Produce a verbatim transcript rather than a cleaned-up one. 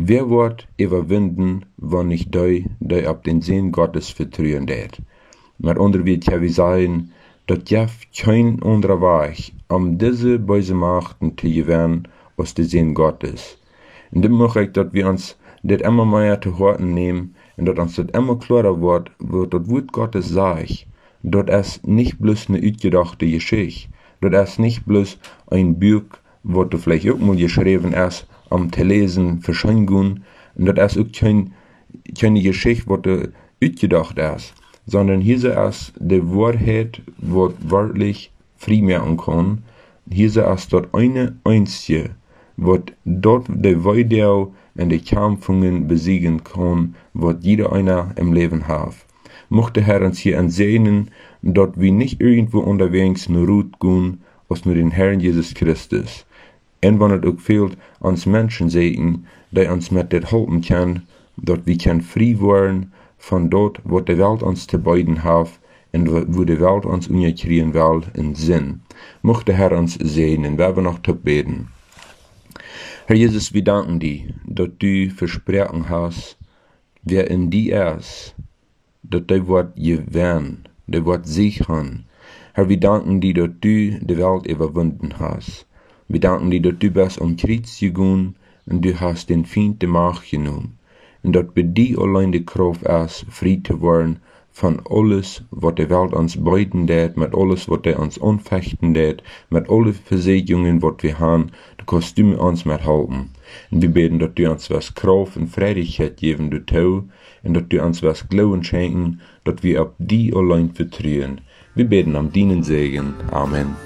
Wer wordt überwinden, wann nicht die, die ab den Sinn Gottes vertrauen det? Met onder wird ja wie sagen, dat jef kein anderer Weg, um diese böse Machten zu gewinnen, als der Sinn Gottes. Und dann möchte ich, dass wir uns das immer mehr zu Horten nehmen, und dass uns das immer klarer wird, wo das Wort Gottes sagt, dass es nicht bloß eine ausgedachte Geschichte, dass es nicht bloß ein Buch, was du vielleicht auch mal geschrieben ist, um zu lesen, verschenken, und dass es auch kein, keine Geschichte, was du ausgedacht ist, sondern hier ist die Wahrheit, was wirklich frei machen kann. Hier ist dort eine einzige, was dort die Weidau und die Kämpfungen besiegen kann, was jeder einer im Leben hat. Mochte Herr uns hier ansehen, dort wir nicht irgendwo unterwegs nur Ruht gehen, als nur den Herrn Jesus Christus. Und wenn es auch fehlt, uns Menschen sehen, die uns mit das helfen können, dort wir können frei werden von dort, wo die Welt uns zu beiden hat und wo die Welt uns unkriegen will, in Sinn. Mochte Herr uns segnen, wir noch zu beten. Herr Jesus, wir danken dir, dass du versprochen hast, wer in dir ist, dass der wird gewähren, der wird sichern. Herr, wir danken dir, dass du die Welt überwunden hast. Wir danken dir, dass du bist um Kreuz gegangen und du hast den Feind die Macht genommen. Und dass bei dir allein die Kraft ist, frei zu werden von alles, was die Welt uns beuten tät, mit alles, was die uns anfechten tät, mit allen Versicherungen, was wir haben, du kannst du mit uns mithelfen. Und wir beten, dass du uns was Kraft und Freudigkeit geben, du Tau, und dass du uns was Glauben schenken, dass wir auf die allein vertrauen. Wir beten am deinen Segen. Amen.